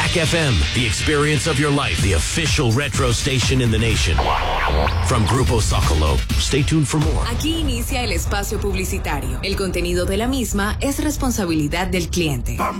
Rack FM, the experience of your life, the official retro station in the nation. From Grupo Socolo. Stay tuned for more. Aquí inicia el espacio publicitario. El contenido de la misma es responsabilidad del cliente.